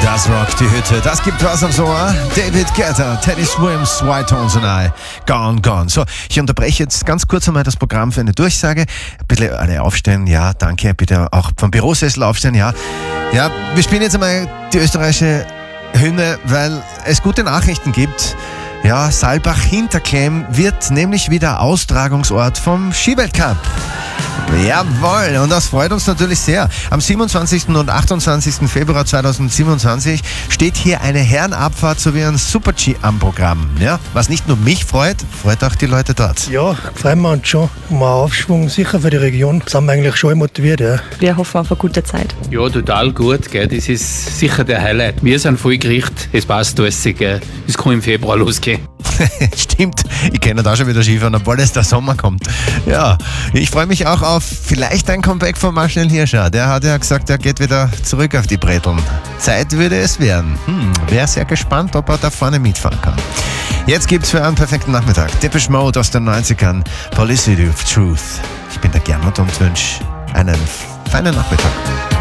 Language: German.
Das rockt die Hütte, das gibt was aufs Ohr. David Guetta, Teddy Swims, White Tones and I, Gone, Gone. So, ich unterbreche jetzt ganz kurz einmal das Programm für eine Durchsage. Bitte alle aufstehen, ja, danke. Bitte auch vom Bürosessel aufstehen, ja. Ja, wir spielen jetzt einmal die österreichische Hymne, weil es gute Nachrichten gibt. Ja, Saalbach-Hinterklemm wird nämlich wieder Austragungsort vom Skiweltcup. Jawohl, und das freut uns natürlich sehr. Am 27. und 28. Februar 2027 steht hier eine Herrenabfahrt sowie ein Super-G am Programm. Ja, was nicht nur mich freut, freut auch die Leute dort. Ja, freuen wir uns schon. Um einen Aufschwung sicher für die Region. Sind wir eigentlich schon motiviert, ja. Wir hoffen auf eine gute Zeit. Ja, total gut, gell. Das ist sicher der Highlight. Wir sind voll gerichtet, es passt alles, gell. Es kann im Februar losgehen. Stimmt, ich kenne da schon wieder Skifahren, obwohl es der Sommer kommt. Ja, ich freue mich auch auf vielleicht ein Comeback von Marcel Hirscher. Der hat ja gesagt, er geht wieder zurück auf die Bretteln. Zeit würde es werden. Wäre sehr gespannt, ob er da vorne mitfahren kann. Jetzt gibt's für einen perfekten Nachmittag Depeche Mode aus den 90ern, Felicity of Truth. Ich bin der Gernot und wünsche einen feinen Nachmittag.